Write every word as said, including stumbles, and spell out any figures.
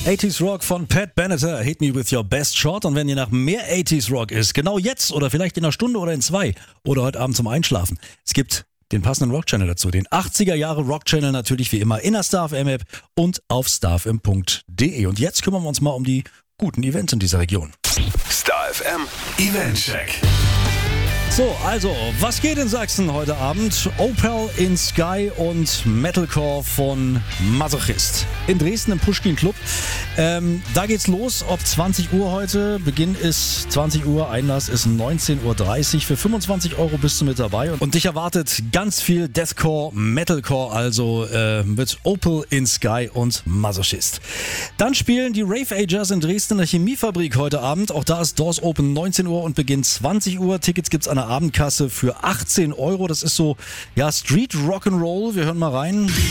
achtziger Rock von Pat Benatar, Hit Me With Your Best Shot. Und wenn ihr nach mehr achtziger Rock ist, genau jetzt oder vielleicht in einer Stunde oder in zwei oder heute Abend zum Einschlafen, es gibt den passenden Rock-Channel dazu, den achtziger Jahre Rock-Channel natürlich wie immer in der Star F M-App und auf starfm punkt de. Und jetzt kümmern wir uns mal um die guten Events in dieser Region. Star F M Event Check. So, also, was geht in Sachsen heute Abend? Opel in Sky und Metalcore von Masochist. In Dresden im Pushkin Club. Ähm, da geht's los ab zwanzig Uhr heute. Beginn ist zwanzig Uhr, Einlass ist neunzehn Uhr dreißig. Für fünfundzwanzig Euro bist du mit dabei. Und dich erwartet ganz viel Deathcore, Metalcore, also äh, mit Opel in Sky und Masochist. Dann spielen die Rave Agers in Dresden in der Chemiefabrik heute Abend. Auch da ist Doors Open neunzehn Uhr und Beginn zwanzig Uhr. Tickets gibt's an der Abendkasse für achtzehn Euro. Das ist so, ja, Street Rock'n'Roll. Wir hören mal rein.